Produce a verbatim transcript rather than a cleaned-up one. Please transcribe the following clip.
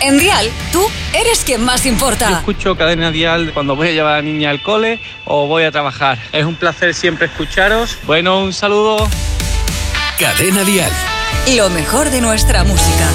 En Dial, tú eres quien más importa. Yo escucho Cadena Dial cuando voy a llevar a la niña al cole o voy a trabajar. Es un placer siempre escucharos. Bueno, un saludo. Cadena Dial. Lo mejor de nuestra música.